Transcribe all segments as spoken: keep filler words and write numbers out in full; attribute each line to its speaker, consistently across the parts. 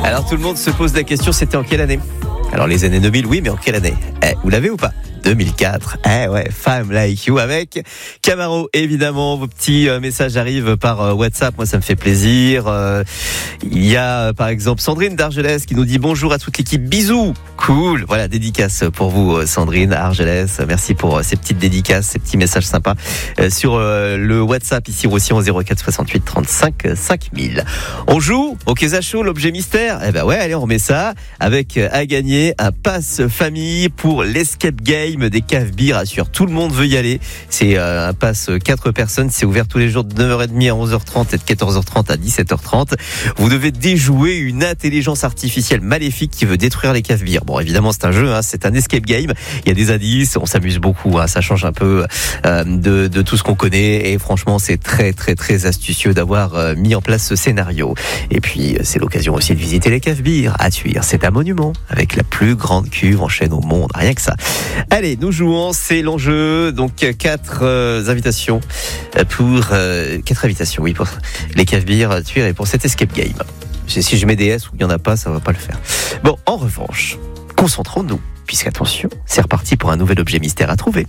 Speaker 1: Alors tout le monde se pose la question, c'était en quelle année ? Alors les années deux mille, oui, mais en quelle année ? Eh, vous l'avez ou pas ? deux mille quatre. Eh ouais, Femme Like You avec Camaro. Évidemment, vos petits euh, messages arrivent par euh, WhatsApp. Moi, ça me fait plaisir. Euh, il y a, euh, par exemple, Sandrine d'Argelès qui nous dit bonjour à toute l'équipe. Bisous. Cool. Voilà, dédicace pour vous, euh, Sandrine à Argelès. Merci pour euh, ces petites dédicaces, ces petits messages sympas euh, sur euh, le WhatsApp ici aussi en zéro quatre soixante-huit trente-cinq cinq mille. On joue au Keza Show, l'objet mystère. Eh ben ouais, allez, on remet ça avec euh, à gagner un pass famille pour l'escape game des caves bières. Assure, tout le monde veut y aller. C'est euh, un pass quatre personnes. C'est ouvert tous les jours de neuf heures trente à onze heures trente et de quatorze heures trente à dix-sept heures trente. Vous devez déjouer une intelligence artificielle maléfique qui veut détruire les caves bières. Bon, évidemment, c'est un jeu, hein, c'est un escape game. Il y a des indices, on s'amuse beaucoup. Hein, ça change un peu euh, de, de tout ce qu'on connaît. Et franchement, c'est très, très, très astucieux d'avoir euh, mis en place ce scénario. Et puis, c'est l'occasion aussi de visiter les caves bières à Tuire. C'est un monument avec la plus grande cuve en chêne au monde. Rien que ça. Allez, nous jouons, c'est l'enjeu. Donc quatre euh, invitations pour euh, quatre invitations, oui, pour les caves bières à Tuire et pour cet escape game. Si je mets des S ou il y en a pas, ça va pas le faire. Bon, en revanche, concentrons-nous, puisque attention, c'est reparti pour un nouvel objet mystère à trouver.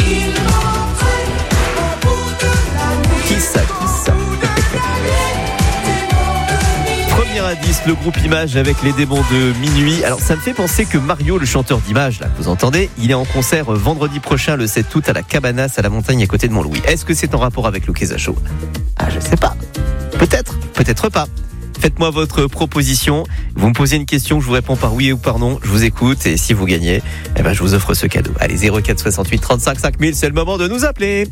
Speaker 1: Qui ça, qui ça? Premier indice, le groupe Image avec les démons de minuit. Alors ça me fait penser que Mario, le chanteur d'Image, là, vous entendez, il est en concert vendredi prochain, le sept août, à la Cabanas, à la montagne à côté de Montlouis. Est-ce que c'est en rapport avec le Keza Show ? Ah, je sais pas. Peut-être, peut-être pas. Faites-moi votre proposition. Vous me posez une question, je vous réponds par oui ou par non. Je vous écoute et si vous gagnez, eh ben, je vous offre ce cadeau. Allez, zéro quatre soixante-huit trente-cinq cinq mille, c'est le moment de nous appeler.